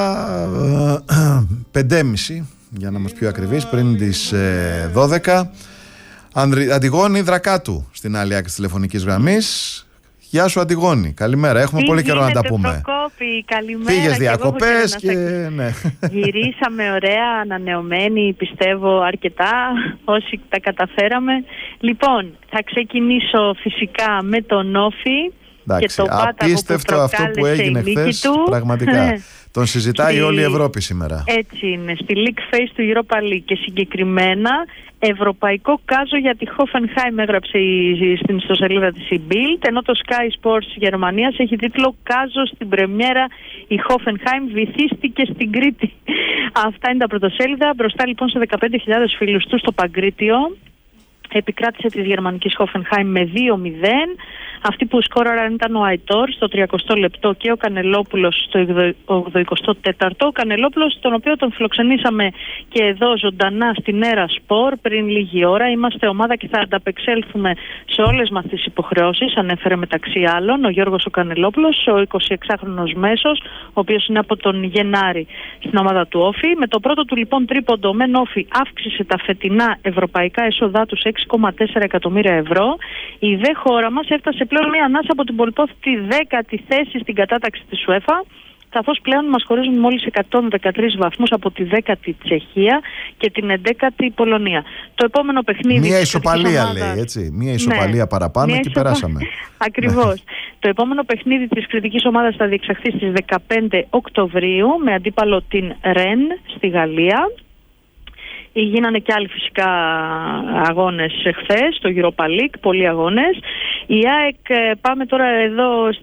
5:30 για να είμαστε πιο ακριβείς, πριν τις 12. Αντιγόνη Δρακάτου στην άλλη άκρη της τηλεφωνικής γραμμής. Γεια σου Αντιγόνη, καλημέρα. Έχουμε πολύ καιρό να τα πούμε. Προκόπη, καλημέρα. Πήγες διακοπές και ναι. Γυρίσαμε ωραία, ανανεωμένοι, πιστεύω αρκετά, όσοι τα καταφέραμε. Λοιπόν, θα ξεκινήσω φυσικά με τον Όφη. Εντάξει, και το απίστευτο αυτό που έγινε χθες, πραγματικά. Τον συζητάει όλη η Ευρώπη σήμερα. Έτσι είναι, στη League Phase του Europa League και συγκεκριμένα ευρωπαϊκό κάζο για τη Hoffenheim, έγραψε στην ιστοσελίδα της η Bild, ενώ το Sky Sports Γερμανίας έχει τίτλο «Κάζο στην πρεμιέρα, η Hoffenheim βυθίστηκε στην Κρήτη». Αυτά είναι τα πρωτοσέλιδα. Μπροστά λοιπόν σε 15.000 φίλους του στο Παγκρίτιο. Επικράτησε της γερμανικής Hoffenheim με 2-0. Αυτοί που σκόραραν ήταν ο Αϊτόρ στο 30 λεπτό και ο Κανελόπουλος στο 84ο. Ο Κανελόπουλος, τον οποίο τον φιλοξενήσαμε και εδώ ζωντανά στην Έρα Σπορ πριν λίγη ώρα. Είμαστε ομάδα και θα ανταπεξέλθουμε σε όλες μας τις υποχρεώσεις, ανέφερε μεταξύ άλλων ο Γιώργος ο Κανελόπουλος, ο 26χρονος μέσος, ο οποίος είναι από τον Γενάρη στην ομάδα του Όφη. Με το πρώτο του λοιπόν τρίποντο, μεν Όφη αύξησε τα φετινά ευρωπαϊκά έσοδά του σε 6,4 εκατομμύρια ευρώ. Η δε χώρα μας έφτασε πλέον μια ανάσα από την πολυπόθητη 10η θέση στην κατάταξη της UEFA, καθώς πλέον μας χωρίζουν μόλις 113 βαθμούς από τη 10η Τσεχία και την 11η Πολωνία. Το επόμενο παιχνίδι... Μια ισοπαλία ομάδας, λέει, έτσι. Μια ισοπαλία παραπάνω και περάσαμε. Ακριβώς. Το επόμενο παιχνίδι της κριτικής ομάδας θα διεξαχθεί στις 15 Οκτωβρίου με αντίπαλο την Ρεν στη Γαλλία. Γίνανε και άλλοι φυσικά αγώνες χθες στο Europa League, πολλοί αγώνες. Η ΑΕΚ, πάμε τώρα εδώ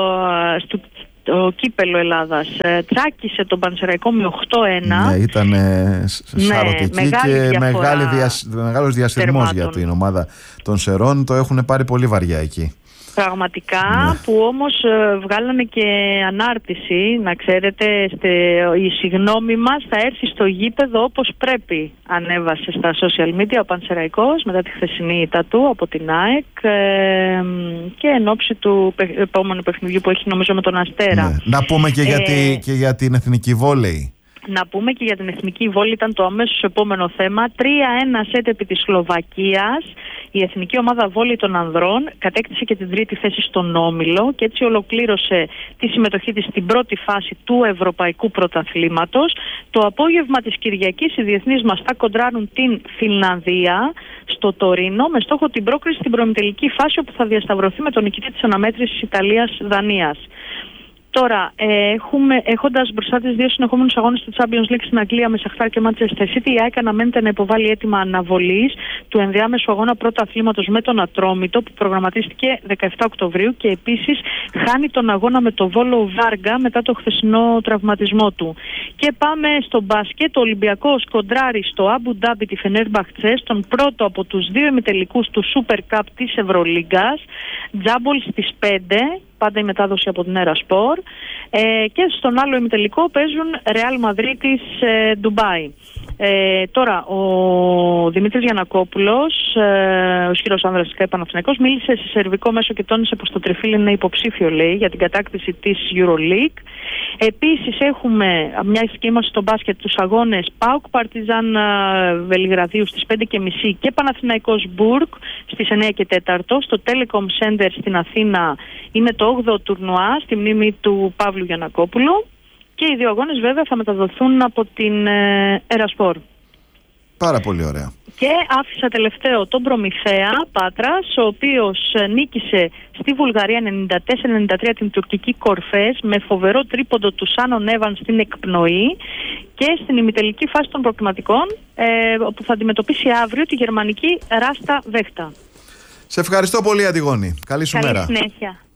στο κύπελο Ελλάδας, τσάκισε τον Πανσεραϊκό με 8-1. Ναι, ήταν σαρωτική και μεγάλος διασυρμός για την ομάδα των Σερών. Το έχουν πάρει πολύ βαριά εκεί. Πραγματικά, που όμως βγάλανε και ανάρτηση, να ξέρετε, η συγγνώμη μας θα έρθει στο γήπεδο όπως πρέπει, ανέβασε στα social media ο Πανσεραϊκός μετά τη χθεσινή ήττα του από την ΑΕΚ και εν ώψη του επόμενου παιχνιδιού που έχει νομίζω με τον Αστέρα. Ναι. Να πούμε και για την εθνική βόλεϊ. Να πούμε και για την εθνική βόλη, ήταν το αμέσως επόμενο θέμα. 3-1 σετ επί της Σλοβακίας. Η εθνική ομάδα βόλεϊ των ανδρών κατέκτησε και την τρίτη θέση στον όμιλο και έτσι ολοκλήρωσε τη συμμετοχή της στην πρώτη φάση του Ευρωπαϊκού Πρωταθλήματος. Το απόγευμα της Κυριακής οι διεθνείς μας θα κοντράρουν την Φινλανδία στο Τωρίνο με στόχο την πρόκριση στην προημιτελική φάση, όπου θα διασταυρωθεί με τον νικητή της αναμέτρησης Ιταλίας-Δανίας. Τώρα, έχοντας μπροστά τις δύο συνεχόμενους αγώνες του Champions League στην Αγγλία με Σαχτάρ και Manchester City, η ΑΕΚ αναμένεται να υποβάλει αίτημα αναβολής του ενδιάμεσου αγώνα πρωταθλήματος με τον Ατρόμητο που προγραμματίστηκε 17 Οκτωβρίου και επίσης χάνει τον αγώνα με το Βόλο Βάργα μετά το χθεσινό τραυματισμό του. Και πάμε στο μπάσκετ. Ο Ολυμπιακός κοντράρει στο Αμπου Ντάμπι τη Φενέρμπαχτσε, στον πρώτο από τους δύο ημιτελικούς του Super Cup της Ευρωλίγκας, Τζάμπολ στις 5. Πάντα η μετάδοση από την Έρα Σπορ. Και στον άλλο ημιτελικό παίζουν Ρεάλ Μαδρίτης Ντουμπάι. Τώρα, ο Δημήτρης Γιαννακόπουλος, ο ισχυρός άνδρας της ΚΑΕ Παναθηναϊκός, μίλησε σε σερβικό μέσο και τόνισε πως το τριφύλι είναι υποψήφιο, λέει, για την κατάκτηση της EuroLeague. Επίσης έχουμε, μια και είμαστε στο μπάσκετ, τους αγώνες ΠΑΟΚ Παρτιζάν Βελιγραδίου στις 5:30 και Παναθηναϊκός Μπουργκ στις 9 και 4. Στο Telecom Center στην Αθήνα είναι το 8ο τουρνουά στη μνήμη του Παύλου Γιαννακόπουλου. Και οι δύο αγώνες βέβαια θα μεταδοθούν από την Έρα Σπορ. Πάρα πολύ ωραία. Και άφησα τελευταίο τον Προμηθέα Πάτρας, ο οποίος νίκησε στη Βουλγαρία 94-93 την τουρκική Κορφές με φοβερό τρίποντο του Σάνον Έβαν στην εκπνοή και στην ημιτελική φάση των προκριματικών, όπου θα αντιμετωπίσει αύριο τη γερμανική Ράστα Βέχτα. Σε ευχαριστώ πολύ, Αντιγόνη. Καλή σου μέρα. Καλή συνέχεια.